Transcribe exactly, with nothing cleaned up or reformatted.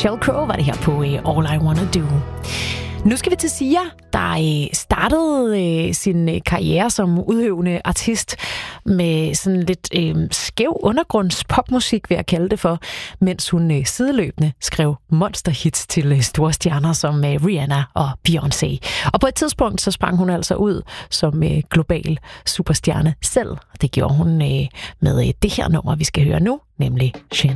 Sheryl Crow var det her på uh, All I Wanna Do. Nu skal vi til Sia, der uh, startede uh, sin uh, karriere som udøvende artist med sådan lidt uh, skæv undergrundspopmusik, vil jeg kalde det for, mens hun uh, sideløbende skrev monsterhits til uh, store stjerner som uh, Rihanna og Beyoncé. Og på et tidspunkt så sprang hun altså ud som uh, global superstjerne selv, og det gjorde hun uh, med uh, det her nummer, vi skal høre nu, nemlig Shin.